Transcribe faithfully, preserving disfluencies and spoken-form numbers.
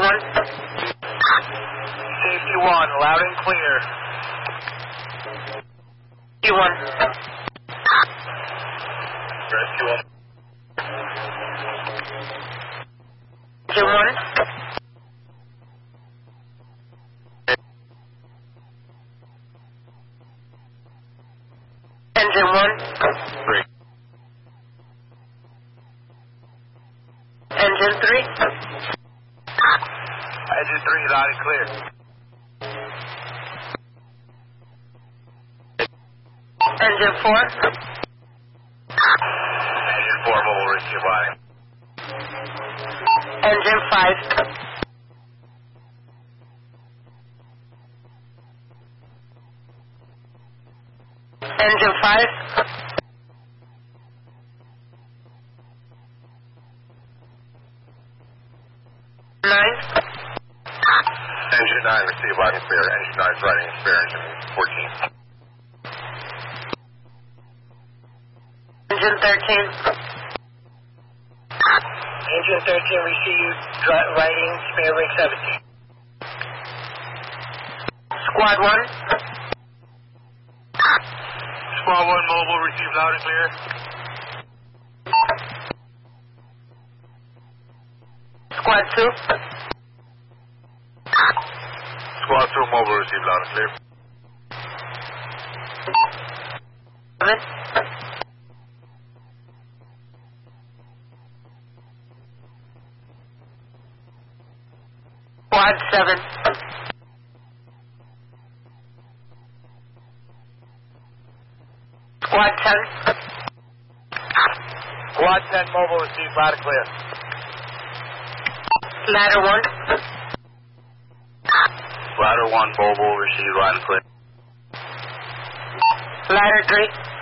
one. Safety one, loud and clear. Safety one. Rescue one. Engine one. Engine one. Three. Engine three. Engine three, loud and clear. Engine four. Engine four, mobile, receive line. Engine five. Engine five. Nine. Engine nine, receive loud and clear. Engine nine is riding spare engine fourteen. Engine thirteen. Engine thirteen, receive riding spare rig seventeen. Squad one. Squad one, mobile, receive loud and clear. Squad two. Squad two, mobile, receive loud and clear. Seven. Squad seven. Squad ten. Squad ten, mobile, receive loud and clear. Ladder one. Ladder one, mobile, receive loud and clear. Ladder three.